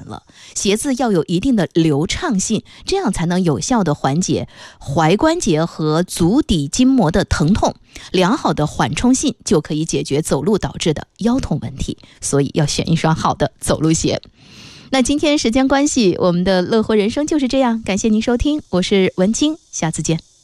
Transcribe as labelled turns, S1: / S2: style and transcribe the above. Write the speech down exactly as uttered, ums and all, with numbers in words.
S1: 了。鞋子要有一定的流畅性，这样才能有效的缓解踝关节和足底筋膜的疼痛。良好的缓冲性就可以解决走路导致的腰痛问题，所以要选一双好的走路鞋。那今天时间关系，我们的乐活人生就是这样，感谢您收听，我是文清，下次见。